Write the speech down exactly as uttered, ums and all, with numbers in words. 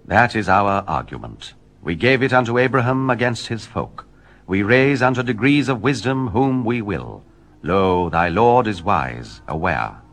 That is our argument. We gave it unto Abraham against his folk. We raise unto degrees of wisdom whom we will. Lo, thy Lord is wise, aware.